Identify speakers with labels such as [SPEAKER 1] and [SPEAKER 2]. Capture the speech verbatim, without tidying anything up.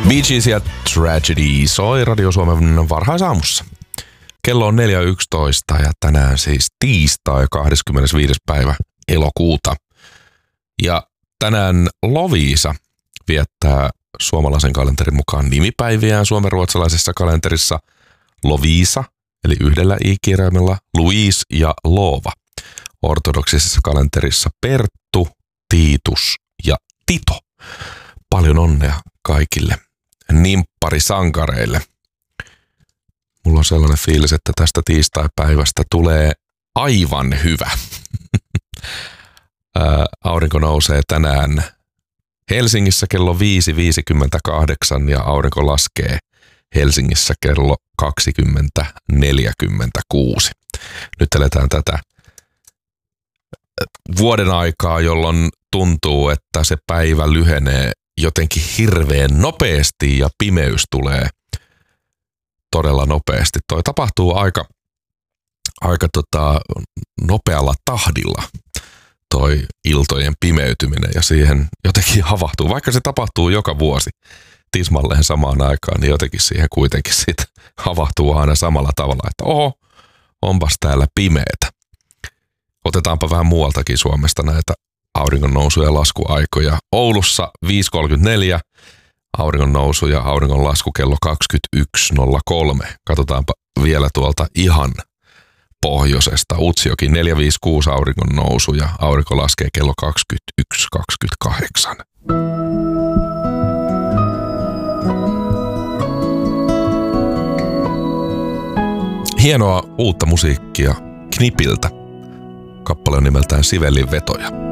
[SPEAKER 1] Bee Gees ja Tragedy soi Radio Suomen varhaisaamussa. Kello on neljä yksitoista ja tänään siis tiistai kahdeskymmenesviides päivä elokuuta. Ja tänään Loviisa viettää suomalaisen kalenterin mukaan nimipäiviään suomenruotsalaisessa kalenterissa Loviisa, eli yhdellä i-kirjaimella, Louise ja Loova. Ortodoksisessa kalenterissa Perttu, Tiitus ja Tito. Paljon onnea kaikille nimpparisankareille. Mulla on sellainen fiilis, että tästä tiistai-päivästä tulee aivan hyvä. Aurinko nousee tänään Helsingissä kello viisi viisikymmentäkahdeksan ja aurinko laskee Helsingissä kello kaksikymmentä neljäkymmentäkuusi. Nyt eletään tätä vuoden aikaa, jolloin tuntuu, että se päivä lyhenee jotenkin hirveän nopeasti ja pimeys tulee todella nopeasti. Toi tapahtuu aika, aika tota, nopealla tahdilla toi iltojen pimeytyminen ja siihen jotenkin havahtuu. Vaikka se tapahtuu joka vuosi tismalleen samaan aikaan, niin jotenkin siihen kuitenkin sit havahtuu aina samalla tavalla, että oho, onpas täällä pimeetä. Otetaanpa vähän muualtakin Suomesta näitä auringon nousu- ja laskuaikoja. Oulussa viisi kolmekymmentäneljä, auringon nousu ja auringon lasku kello kaksikymmentäyksi nolla kolme. Katsotaanpa vielä tuolta ihan pohjoisesta. Utsjoki neljä viisikymmentäkuusi auringon nousu ja aurinko laskee kello kaksikymmentäyksi kaksikymmentäkahdeksan. Hienoa uutta musiikkia Knipiltä. Kappale on nimeltään Sivellin vetoja.